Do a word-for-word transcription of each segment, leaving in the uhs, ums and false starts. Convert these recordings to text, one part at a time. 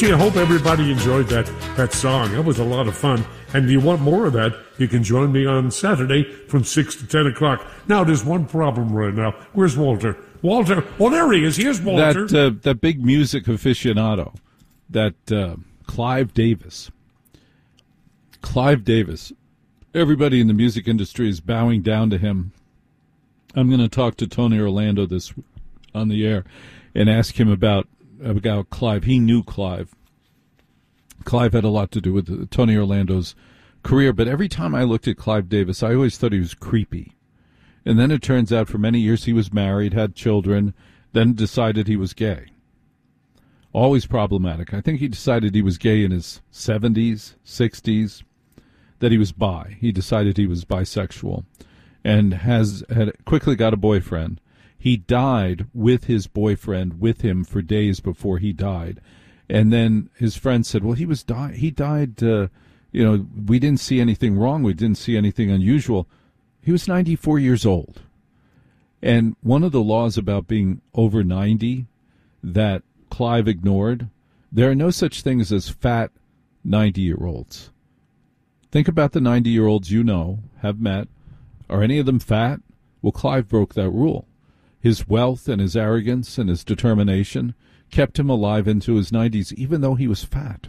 Gee, I hope everybody enjoyed that, that song. That was a lot of fun. And if you want more of that, you can join me on Saturday from six to ten o'clock. Now, there's one problem right now. Where's Walter? Walter. Oh, there he is. Here's Walter. That, uh, that big music aficionado, that uh, Clive Davis. Clive Davis. Everybody in the music industry is bowing down to him. I'm going to talk to Tony Orlando this on the air and ask him about about Clive. He knew Clive. Clive had a lot to do with Tony Orlando's career, but every time I looked at Clive Davis, I always thought he was creepy. And then it turns out for many years he was married, had children, then decided he was gay. Always problematic. I think he decided he was gay in his seventies, sixties, that he was bi. He decided he was bisexual and has had quickly got a boyfriend. He died with his boyfriend with him for days before he died. And then his friend said, well, he was di- he died, uh, you know, we didn't see anything wrong. We didn't see anything unusual. He was ninety-four years old. And one of the laws about being over ninety that Clive ignored, there are no such things as fat ninety-year-olds. Think about the ninety-year-olds you know, have met. Are any of them fat? Well, Clive broke that rule. His wealth and his arrogance and his determination kept him alive into his nineties, even though he was fat.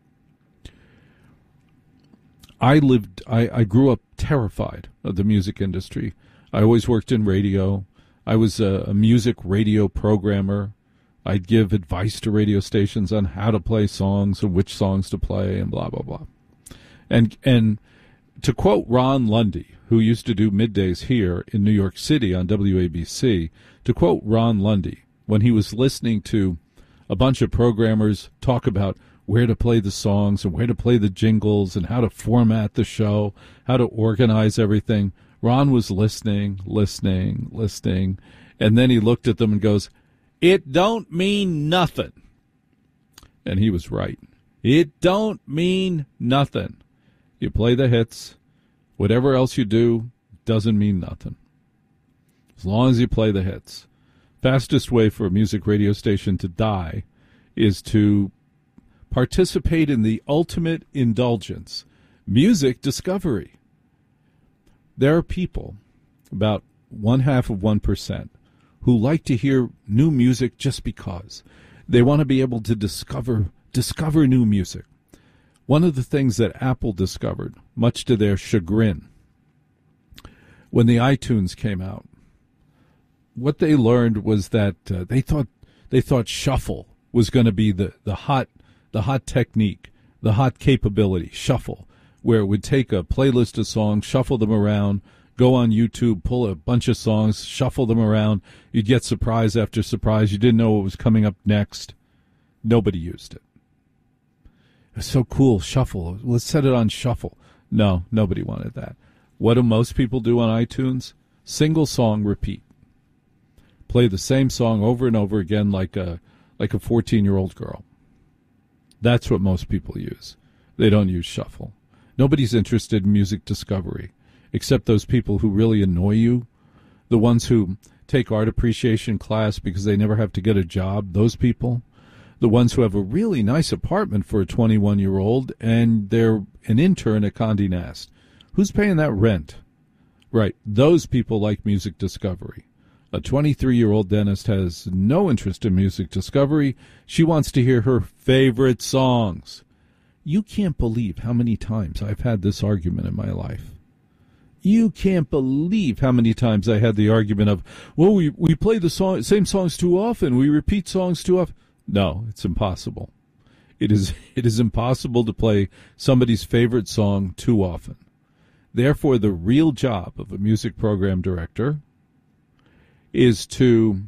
I lived, I, I grew up terrified of the music industry. I always worked in radio. I was a, a music radio programmer. I'd give advice to radio stations on how to play songs and which songs to play and blah, blah, blah. And, and to quote Ron Lundy, who used to do middays here in New York City on W A B C, to quote Ron Lundy, when he was listening to a bunch of programmers talk about where to play the songs and where to play the jingles and how to format the show, how to organize everything, Ron was listening, listening, listening, and then he looked at them and goes, "It don't mean nothing." And he was right. It don't mean nothing. You play the hits. Whatever else you do doesn't mean nothing. As long as you play the hits. Fastest way for a music radio station to die is to participate in the ultimate indulgence, music discovery. There are people, about one half of one percent, who like to hear new music just because. They want to be able to discover discover new music. One of the things that Apple discovered, much to their chagrin, when the iTunes came out, what they learned was that uh, they thought they thought shuffle was going to be the, the hot the hot technique, the hot capability, shuffle, where it would take a playlist of songs, shuffle them around, go on YouTube, pull a bunch of songs, shuffle them around. You'd get surprise after surprise. You didn't know what was coming up next. Nobody used it. It's so cool, shuffle. Let's set it on shuffle. No, nobody wanted that. What do most people do on iTunes? Single song, repeat. Play the same song over and over again like a like a fourteen-year-old girl. That's what most people use. They don't use shuffle. Nobody's interested in music discovery, except those people who really annoy you, the ones who take art appreciation class because they never have to get a job, those people. The ones who have a really nice apartment for a twenty-one-year-old and they're an intern at Condé Nast. Who's paying that rent? Right, those people like music discovery. A twenty-three-year-old dentist has no interest in music discovery. She wants to hear her favorite songs. You can't believe how many times I've had this argument in my life. You can't believe how many times I had the argument of, well, we, we play the song, same songs too often. We repeat songs too often. No, it's impossible. It is it is impossible to play somebody's favorite song too often. Therefore, the real job of a music program director is to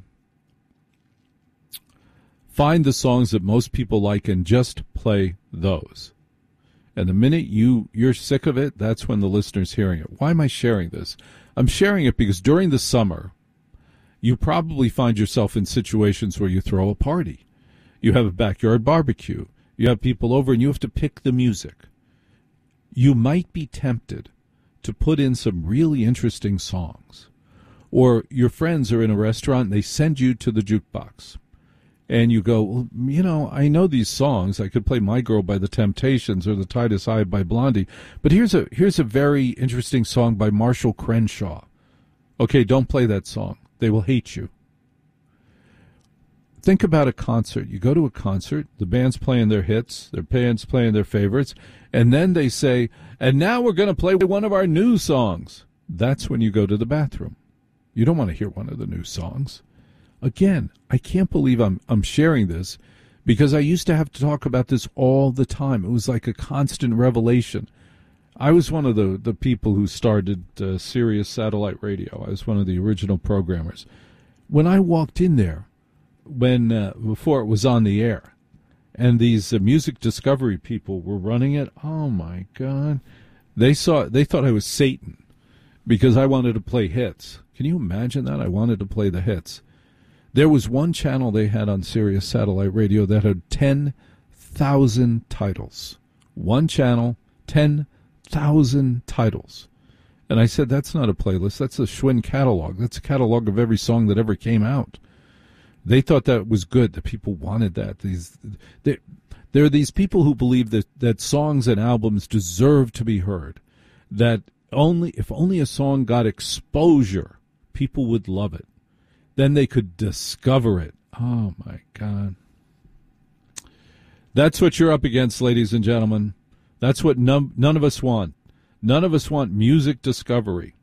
find the songs that most people like and just play those. And the minute you, you're sick of it, that's when the listener's hearing it. Why am I sharing this? I'm sharing it because during the summer, you probably find yourself in situations where you throw a party. You have a backyard barbecue. You have people over, and you have to pick the music. You might be tempted to put in some really interesting songs. Or your friends are in a restaurant, and they send you to the jukebox. and you go, well, you know, I know these songs. I could play My Girl by the Temptations or The Tide Is High by Blondie. But here's a here's a very interesting song by Marshall Crenshaw. Okay, don't play that song. They will hate you. Think about a concert. You go to a concert, the band's playing their hits, their band's playing their favorites, and then they say, and now we're going to play one of our new songs. That's when you go to the bathroom. You don't want to hear one of the new songs. Again, I can't believe I'm I'm sharing this because I used to have to talk about this all the time. It was like a constant revelation. I was one of the, the people who started uh, Sirius Satellite Radio. I was one of the original programmers. When I walked in there, when uh, before it was on the air, and these uh, music discovery people were running it, oh my God, they saw they thought I was Satan because I wanted to play hits. Can you imagine that? I wanted to play the hits. There was one channel they had on Sirius Satellite Radio that had ten thousand titles. One channel, ten thousand titles. And I said, that's not a playlist. That's a Schwinn catalog. That's a catalog of every song that ever came out. They thought that was good, that people wanted that. These, there, there are these people who believe that, that songs and albums deserve to be heard, that only if only a song got exposure, people would love it. Then they could discover it. Oh, my God. That's what you're up against, ladies and gentlemen. That's what none, none of us want. None of us want music discovery.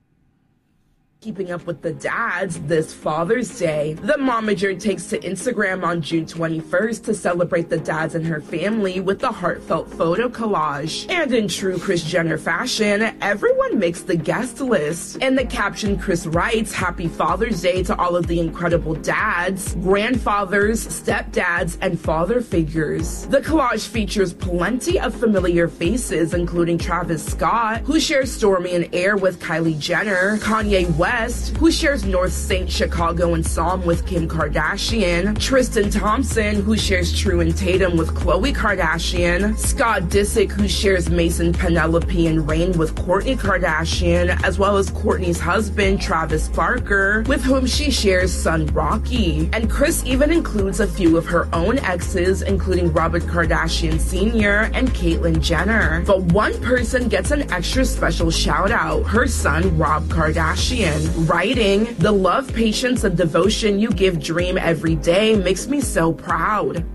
Keeping up with the dads this Father's Day. The momager takes to Instagram on June twenty-first to celebrate the dads in her family with a heartfelt photo collage. And in true Kris Jenner fashion, everyone makes the guest list. In the caption, Kris writes, "Happy Father's Day to all of the incredible dads, grandfathers, stepdads, and father figures." The collage features plenty of familiar faces, including Travis Scott, who shares Stormy and Air with Kylie Jenner, Kanye West, who shares North Saint Chicago and Psalm with Kim Kardashian, Tristan Thompson, who shares True and Tatum with Khloe Kardashian, Scott Disick, who shares Mason, Penelope, and Rain with Kourtney Kardashian, as well as Kourtney's husband, Travis Barker, with whom she shares son Rocky. And Kris even includes a few of her own exes, including Robert Kardashian Senior and Caitlyn Jenner. But one person gets an extra special shout out, her son, Rob Kardashian. Writing, "The love, patience, and devotion you give Dream every day makes me so proud."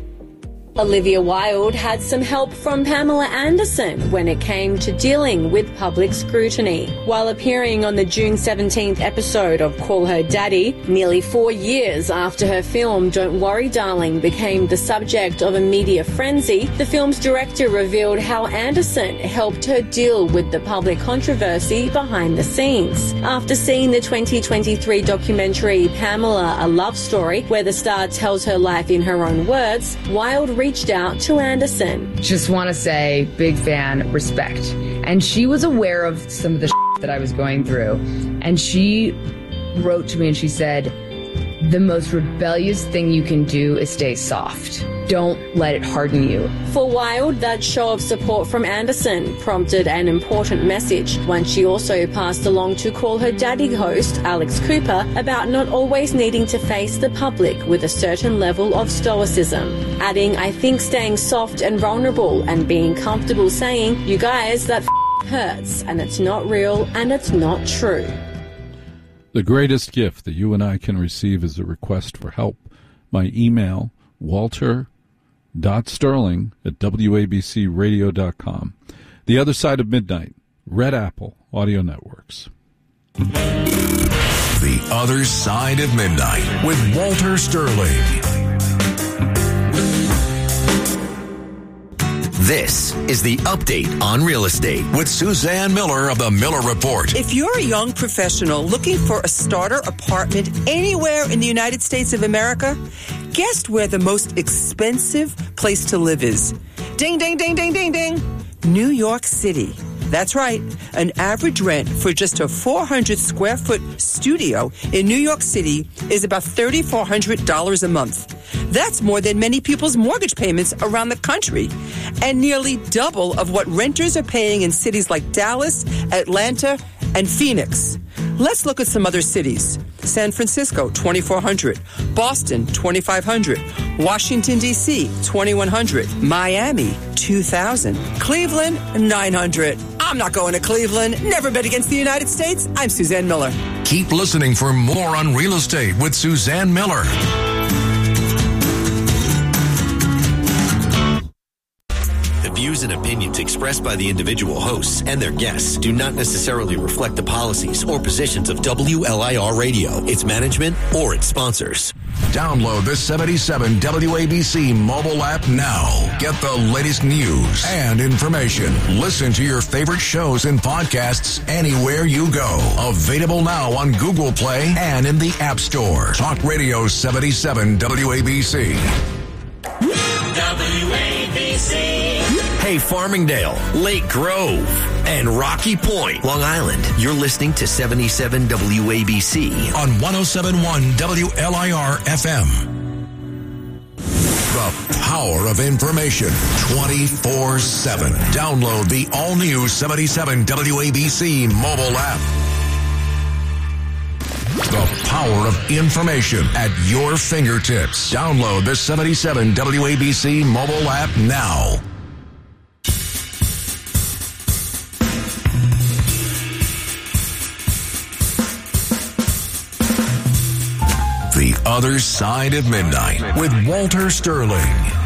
Olivia Wilde had some help from Pamela Anderson when it came to dealing with public scrutiny. While appearing on the June seventeenth episode of Call Her Daddy, nearly four years after her film Don't Worry Darling became the subject of a media frenzy, the film's director revealed how Anderson helped her deal with the public controversy behind the scenes. After seeing the twenty twenty-three documentary Pamela, A Love Story, where the star tells her life in her own words, Wilde reached out to Anderson. Just want to say, big fan, respect. And she was aware of some of the shit that I was going through. And she wrote to me and she said, "The most rebellious thing you can do is stay soft. Don't let it harden you." For Wilde, that show of support from Anderson prompted an important message, one she also passed along to Call Her Daddy host Alex Cooper about not always needing to face the public with a certain level of stoicism. Adding, "I think staying soft and vulnerable and being comfortable saying, 'You guys, that f- hurts, and it's not real and it's not true.'" The greatest gift that you and I can receive is a request for help. My email, walter dot sterling at w a b c radio dot com. The Other Side of Midnight, Red Apple Audio Networks. The Other Side of Midnight with Walter Sterling. This is the Update on Real Estate with Suzanne Miller of the Miller Report. If you're a young professional looking for a starter apartment anywhere in the United States of America, guess where the most expensive place to live is? Ding, ding, ding, ding, ding, ding. New York City. That's right. An average rent for just a four hundred square foot studio in New York City is about three thousand four hundred dollars a month. That's more than many people's mortgage payments around the country, and nearly double of what renters are paying in cities like Dallas, Atlanta, and Phoenix. Let's look at some other cities. San Francisco, twenty-four hundred. Boston, twenty-five hundred. Washington, D C, twenty-one hundred. Miami, two thousand. Cleveland, nine hundred. I'm not going to Cleveland. Never bet against the United States. I'm Suzanne Miller. Keep listening for more on real estate with Suzanne Miller. The views and opinions expressed by the individual hosts and their guests do not necessarily reflect the policies or positions of W L I R Radio, its management, or its sponsors. Download the seventy-seven W A B C mobile app now. Get the latest news and information. Listen to your favorite shows and podcasts anywhere you go. Available now on Google Play and in the App Store. Talk Radio seventy-seven W A B C. W A B C. Hey, Farmingdale, Lake Grove, and Rocky Point, Long Island. You're listening to seventy-seven W A B C on one oh seven point one W L I R F M. The power of information twenty-four seven. Download the all-new seventy-seven W A B C mobile app. The power of information at your fingertips. Download the seventy-seven W A B C mobile app now. The Other Side of Midnight with Walter Sterling.